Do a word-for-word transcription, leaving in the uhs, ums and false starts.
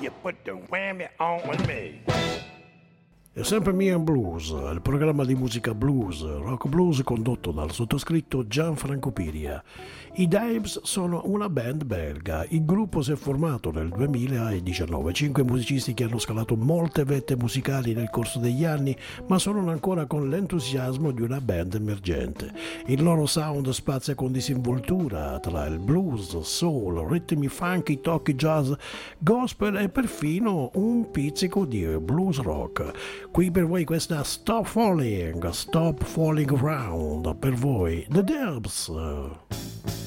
you put the whammy on me. È sempre Me and Blues, il programma di musica blues, rock blues condotto dal sottoscritto Gianfranco Piria. I Dibes sono una band belga. Il gruppo si è formato nel duemiladiciannove. Cinque musicisti che hanno scalato molte vette musicali nel corso degli anni, ma sono ancora con l'entusiasmo di una band emergente. Il loro sound spazia con disinvoltura tra il blues, soul, ritmi funky, tocchi jazz, gospel e perfino un pizzico di blues rock. Qui per voi questa Stop Falling, Stop Falling Around, per voi The Dibs.